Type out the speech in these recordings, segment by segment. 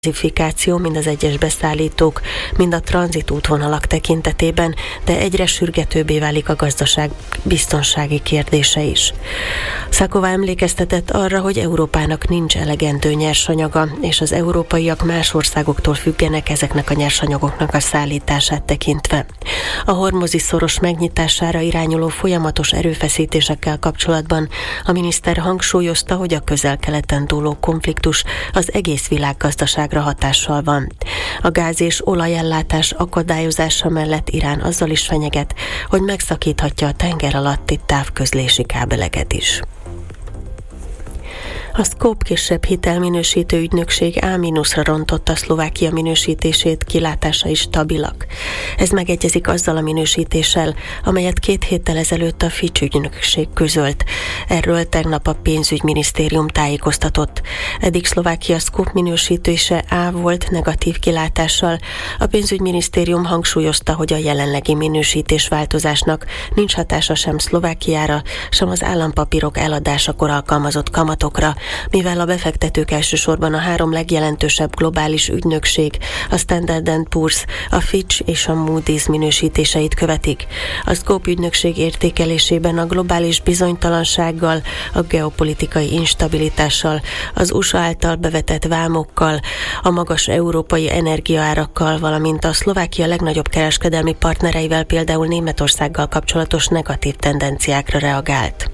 diversifikáció mind az egyes beszállítók, mind a tranzit útvonalak tekintetében, de egyre sürgetőbbé válik a gazdaság biztonsági kérdése is. Szakova emlékeztetett arra, hogy Európának nincs elegendő nyersanyaga, és az európaiak más országoktól függenek ezeknek a nyersanyagoknak a szállítását tekintve. A hormuzi szoros megnyitására irányuló folyamatos erőfeszítésekkel kapcsolatban a miniszter hangsúlyozta, hogy a Közel-Keleten dúló konfliktus az egész világgazdaságra hatással van. A gáz- és olajellátás akadályozása mellett Irán azzal is fenyeget, hogy megszakíthatja a tenger alatti távközlési kábeleket is. A Scope kisebb hitelminősítő ügynökség A- rontotta Szlovákia minősítését, kilátásai stabilak. Ez megegyezik azzal a minősítéssel, amelyet 2 héttel ezelőtt a Fitch ügynökség közölt. Erről tegnap a pénzügyminisztérium tájékoztatott. Eddig Szlovákia Scope minősítése A volt negatív kilátással. A pénzügyminisztérium hangsúlyozta, hogy a jelenlegi minősítésváltozásnak nincs hatása sem Szlovákiára, sem az állampapírok eladásakor alkalmazott kamatokra, mivel a befektetők elsősorban a 3 legjelentősebb globális ügynökség, a Standard & Poor's, a Fitch és a Moody's minősítéseit követik. A Scope ügynökség értékelésében a globális bizonytalansággal, a geopolitikai instabilitással, az USA által bevetett vámokkal, a magas európai energiaárakkal, valamint a Szlovákia legnagyobb kereskedelmi partnereivel, például Németországgal kapcsolatos negatív tendenciákra reagált.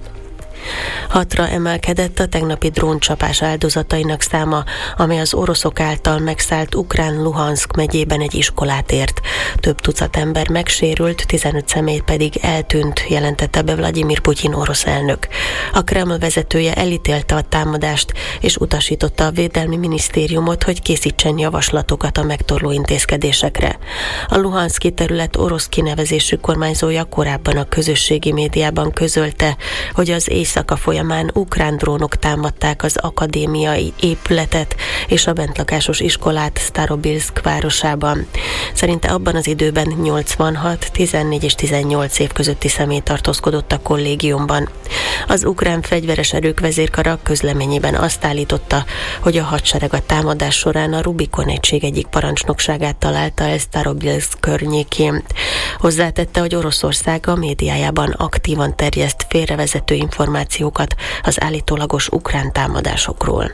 6-ra emelkedett a tegnapi dróncsapás áldozatainak száma, amely az oroszok által megszállt ukrán Luhanszk megyében egy iskolát ért. Több tucat ember megsérült, 15 személy pedig eltűnt, jelentette be Vladimir Putyin orosz elnök. A Kreml vezetője elítélte a támadást, és utasította a Védelmi Minisztériumot, hogy készítsen javaslatokat a megtorló intézkedésekre. A luhanszki terület orosz kinevezésű kormányzója korábban a közösségi médiában közölte, hogy az éjszaka folyamán ukrán drónok támadták az akadémiai épületet és a bentlakásos iskolát Starobilsk városában. Szerinte abban az időben 86, 14 és 18 év közötti személy tartózkodott a kollégiumban. Az ukrán fegyveres erők vezérkara közleményében azt állította, hogy a hadsereg a támadás során a Rubikon egység egyik parancsnokságát találta el Starobilsk környékén. Hozzátette, hogy Oroszország a médiájában aktívan terjeszt félrevezető információkat az állítólagos ukrán támadásokról.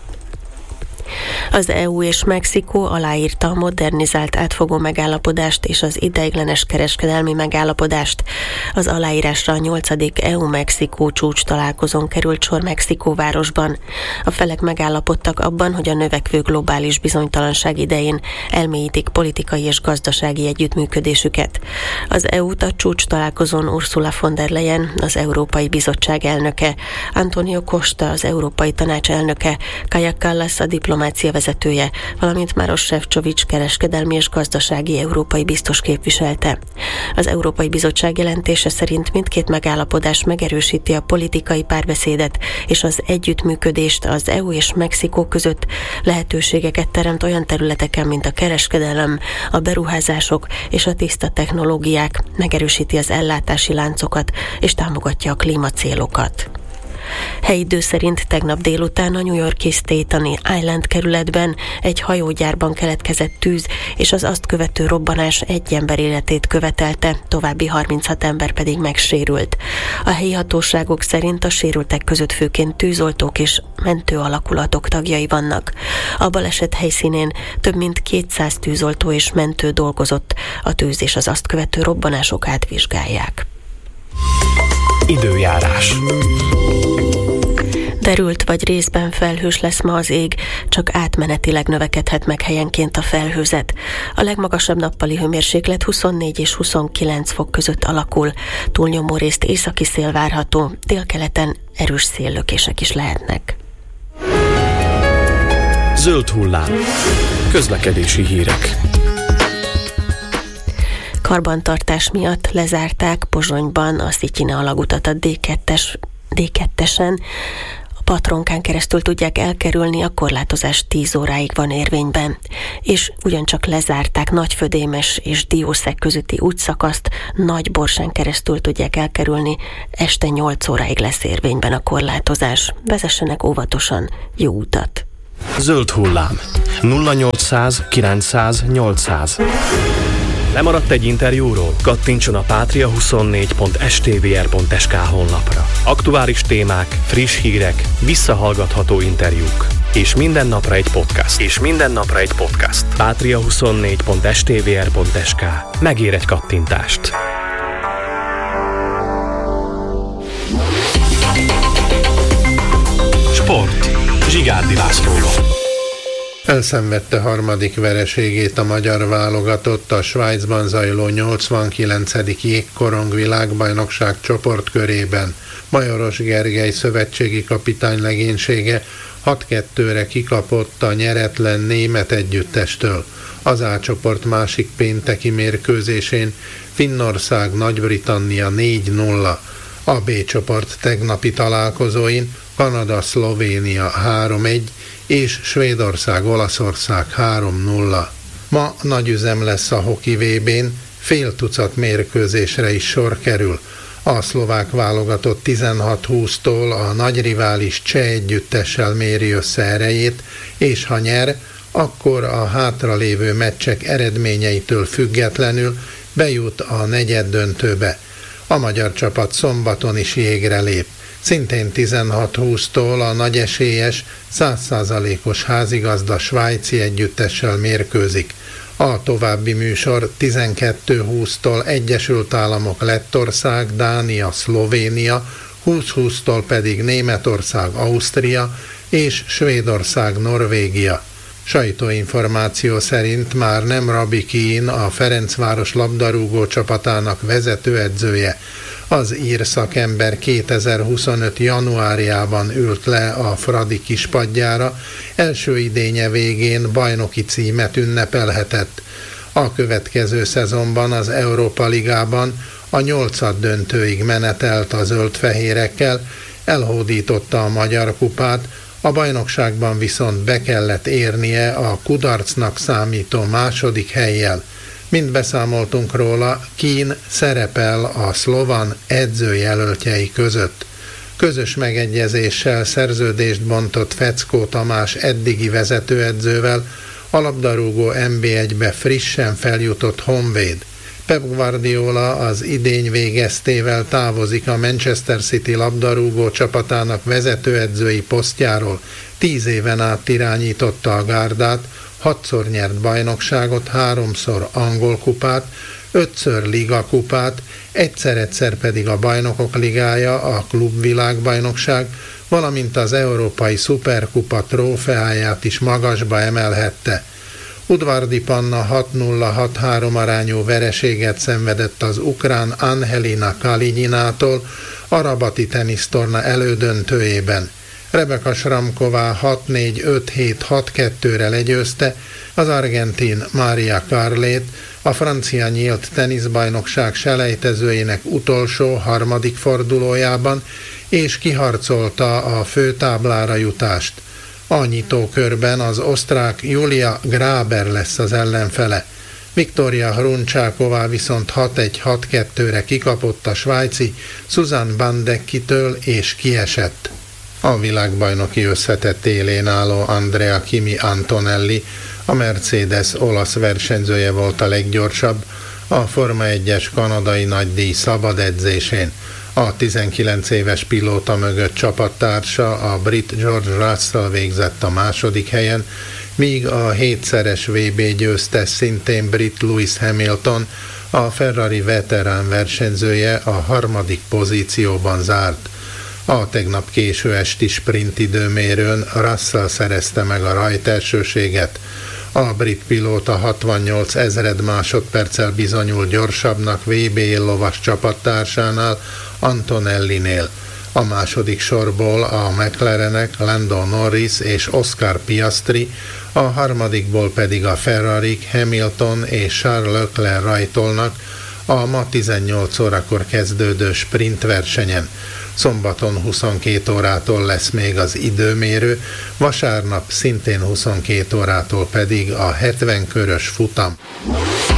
Az EU és Mexikó aláírta a modernizált átfogó megállapodást és az ideiglenes kereskedelmi megállapodást. Az aláírásra a 8. EU-Mexikó csúcs találkozón került sor Mexikóvárosban. A felek megállapodtak abban, hogy a növekvő globális bizonytalanság idején elmélyítik politikai és gazdasági együttműködésüket. Az EU-t a csúcs találkozón Ursula von der Leyen, az Európai Bizottság elnöke, Antonio Costa, az Európai Tanács elnöke, Kaja Kallas, a diplomácia vezetője, valamint Maroš Šefčovič kereskedelmi és gazdasági európai biztos képviselte. Az Európai Bizottság jelentése szerint mindkét megállapodás megerősíti a politikai párbeszédet és az együttműködést az EU és Mexikó között, lehetőségeket teremt olyan területeken, mint a kereskedelem, a beruházások és a tiszta technológiák, megerősíti az ellátási láncokat és támogatja a klímacélokat. Helyi idő szerint tegnap délután a New York-i Staten Island kerületben egy hajógyárban keletkezett tűz, és az azt követő robbanás egy ember életét követelte, további 36 ember pedig megsérült. A helyi hatóságok szerint a sérültek között főként tűzoltók és mentő alakulatok tagjai vannak. A baleset helyszínén több mint 200 tűzoltó és mentő dolgozott, a tűz és az azt követő robbanások átvizsgálják. Időjárás. Derült vagy részben felhős lesz ma az ég, csak átmenetileg növekedhet meg helyenként a felhőzet. A legmagasabb nappali hőmérséklet 24 és 29 fok között alakul. Túlnyomó részt északi szél várható, délkeleten erős széllökések is lehetnek. Zöld hullám. Közlekedési hírek. Karbantartás miatt lezárták Pozsonyban a Szityine alagutat a D2-esen. A Patronkán keresztül tudják elkerülni, a korlátozás 10 óráig van érvényben. És ugyancsak lezárták Nagyfödémes és Diószeg közötti útszakaszt, Nagyborsán keresztül tudják elkerülni, este 8 óráig lesz érvényben a korlátozás. Vezessenek óvatosan, jó utat! Zöld hullám. 0800 900 800. Lemaradt egy interjúról? Kattintson a patria24.stvr.sk honlapra. Aktuális témák, friss hírek, visszahallgatható interjúk. És minden napra egy podcast. Patria24.stvr.sk. Megér egy kattintást. Sport. Zsigárdi Lászlóval. Elszenvedte harmadik vereségét a magyar válogatott a Svájcban zajló 89. jégkorong világbajnokság csoportkörében. Majoros Gergely szövetségi kapitány legénysége 6-2-re kikapott a nyeretlen német együttestől. Az A csoport másik pénteki mérkőzésén Finnország Nagy-Britannia 4-0. A B csoport tegnapi találkozóin Kanada Szlovénia 3-1 és Svédország Olaszország 3-0. Ma nagy üzem lesz a hoki VB-n, fél tucat mérkőzésre is sor kerül. A szlovák válogatott 16-20-tól a nagy rivális cseh együttessel méri össze erejét, és ha nyer, akkor a hátralévő meccsek eredményeitől függetlenül bejut a negyeddöntőbe. A magyar csapat szombaton is jégre lép. Szintén 16-20-tól a nagy esélyes, 100%-os házigazda svájci együttessel mérkőzik. A további műsor 12-20-tól Egyesült Államok Lettország, Dánia, Szlovénia, 20-20-tól pedig Németország, Ausztria és Svédország, Norvégia. Sajtóinformáció szerint már nem Rabi Keane, a Ferencváros labdarúgó csapatának vezetőedzője. Az ír szakember 2025. januárjában ült le a Fradi kispadjára, első idénye végén bajnoki címet ünnepelhetett. A következő szezonban az Európa Ligában a 8. döntőig menetelt a zöldfehérekkel, elhódította a Magyar Kupát, a bajnokságban viszont be kellett érnie a kudarcnak számító második hellyel. Mint beszámoltunk róla, Keane szerepel a szlovan edzőjelöltjei között. Közös megegyezéssel szerződést bontott Feckó Tamás eddigi vezetőedzővel, a labdarúgó NB1-be frissen feljutott Honvéd. Pep Guardiola az idény végeztével távozik a Manchester City labdarúgó csapatának vezetőedzői posztjáról. 10 éven át irányította a gárdát, 6-szor nyert bajnokságot, 3-szor angol kupát, 5-ször ligakupát, egyszer pedig a Bajnokok Ligája, a klubvilágbajnokság, valamint az Európai Szuperkupa trófeáját is magasba emelhette. Udvardi Panna 6-0-6-3 arányú vereséget szenvedett az ukrán Anhelina Kalinyinától a rabati tenisztorna elődöntőjében. Rebeka Šramková 6-4-5-7-6-2-re legyőzte az argentin Maria Carlét, a francia nyílt teniszbajnokság selejtezőjének utolsó, harmadik fordulójában, és kiharcolta a főtáblára jutást. A nyitókörben az osztrák Julia Graber lesz az ellenfele. Viktoria Hruncsáková viszont 6-1-6-2-re kikapott a svájci Susanne Bandekkitől és kiesett. A világbajnoki összetett élén álló Andrea Kimi Antonelli, a Mercedes olasz versenyzője volt a leggyorsabb a Forma 1-es kanadai nagydíj szabad edzésén. A 19 éves pilóta mögött csapattársa, a brit George Russell végzett a második helyen, míg a 7-szeres VB győztes szintén brit Lewis Hamilton, a Ferrari veterán versenyzője a harmadik pozícióban zárt. A tegnap késő esti sprint időmérőn Russell szerezte meg a rajtelsőséget. A brit pilóta 68 ezred másodperccel bizonyul gyorsabbnak VB lovas csapattársánál, Antonellinél. A második sorból a McLarenek Lando Norris és Oscar Piastri, a harmadikból pedig a Ferrarik Hamilton és Charles Leclerc rajtolnak a ma 18 órakor kezdődő sprintversenyen. Szombaton 22 órától lesz még az időmérő, vasárnap szintén 22 órától pedig a 70 körös futam.